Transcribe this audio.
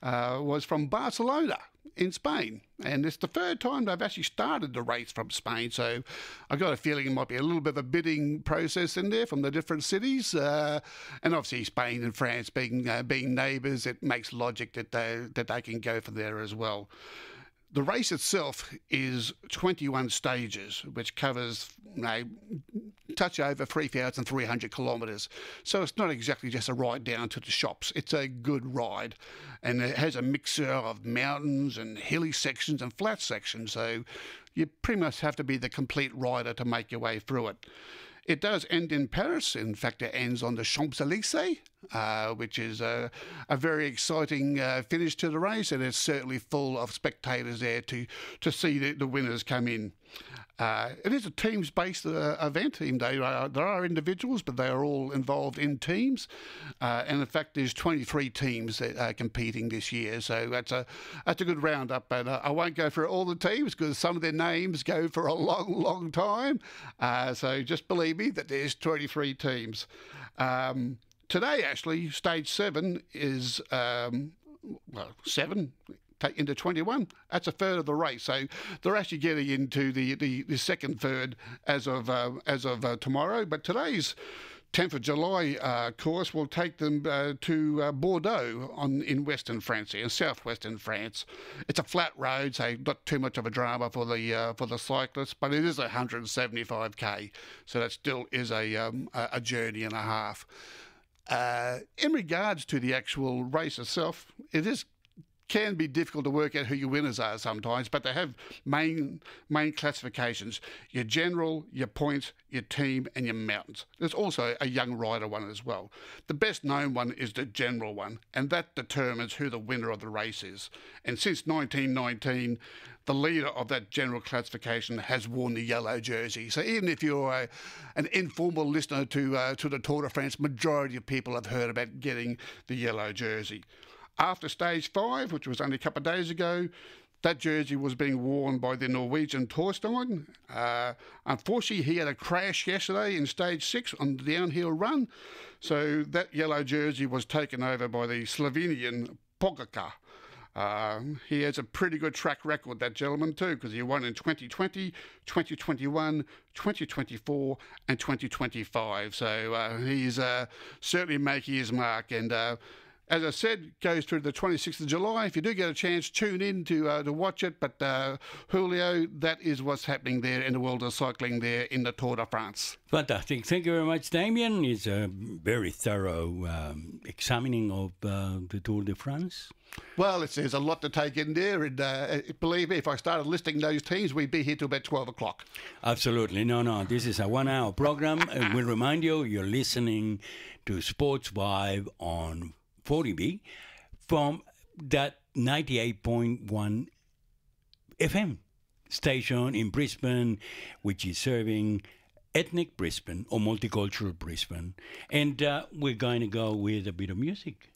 was from Barcelona in Spain. And it's the third time they've actually started the race from Spain. So I've got a feeling it might be a little bit of a bidding process in there from the different cities. And obviously Spain and France being neighbours, it makes logic that they can go from there as well. The race itself is 21 stages, which covers touch over 3,300 kilometres. So it's not exactly just a ride down to the shops. It's a good ride. And it has a mixture of mountains and hilly sections and flat sections. So you pretty much have to be the complete rider to make your way through it. It does end in Paris. In fact, it ends on the Champs-Élysées, which is a very exciting finish to the race, and it's certainly full of spectators there to see the winners come in. It is a teams-based event, even though there are individuals, but they are all involved in teams. And in fact, there's 23 teams that are competing this year, so that's a good roundup. But I won't go through all the teams because some of their names go for a long, long time. So just believe me that there's 23 teams. Today, actually, stage 7 is 7. Take into 21. That's a third of the race, so they're actually getting into the second third as of tomorrow. But today's 10th of July course will take them to Bordeaux in western France, in southwestern France. It's a flat road, so not too much of a drama for the cyclists, but it is 175k, so that still is a journey and a half. In regards to the actual race itself, it can be difficult to work out who your winners are sometimes, but they have main classifications: your general, your points, your team, and your mountains. There's also a young rider one as well. The best known one is the general one, and that determines who the winner of the race is. And since 1919, the leader of that general classification has worn the yellow jersey. So even if you're an informal listener to the Tour de France, majority of people have heard about getting the yellow jersey. After stage 5, which was only a couple of days ago, that jersey was being worn by the Norwegian Torstein. Unfortunately, he had a crash yesterday in stage 6 on the downhill run, so that yellow jersey was taken over by the Slovenian Pogačar. He has a pretty good track record, that gentleman, too, because he won in 2020, 2021, 2024 and 2025. So he's certainly making his mark, and as I said, goes through the 26th of July. If you do get a chance, tune in to watch it. But Julio, that is what's happening there in the world of cycling there in the Tour de France. Fantastic. Thank you very much, Damien. It's a very thorough examining of the Tour de France. Well, there's a lot to take in there, and believe me, if I started listing those teams, we'd be here till about 12 o'clock. Absolutely. No, this is a 1-hour program, and we'll remind you, you're listening to Sports Vibe on 40B from that 98.1 FM station in Brisbane, which is serving ethnic Brisbane or multicultural Brisbane. And we're going to go with a bit of music.